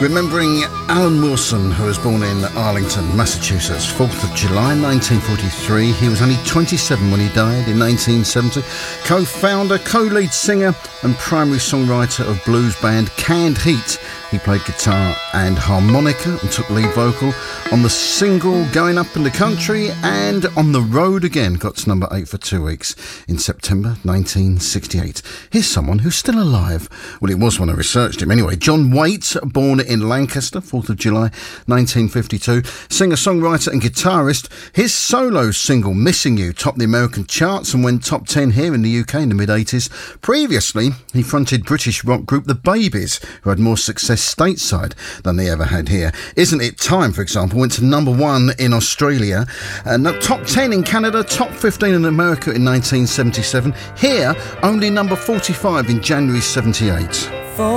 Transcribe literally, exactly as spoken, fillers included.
Remembering Alan Wilson, who was born in Arlington, Massachusetts, fourth of July nineteen forty-three. He was only twenty-seven when he died in nineteen seventy. Co-founder, co-lead singer and primary songwriter of blues band Canned Heat. He played guitar and harmonica and took lead vocal on the single Going Up in the Country and On the Road Again. Got to number eight for two weeks in September nineteen sixty-eight. Here's someone who's still alive. Well, it was when I researched him anyway. John Waite, born in Lancaster, fourth of July nineteen fifty-two. Singer, songwriter and guitarist. His solo single Missing You topped the American charts and went top ten here in the U K in the mid-eighties. Previously, he fronted British rock group The Babies, who had more success stateside than they ever had here. Isn't It Time, for example, went to number one in Australia, and top ten in Canada, top fifteen in America in nineteen seventy-seven. Here, only number forty-five in January seventy-eight.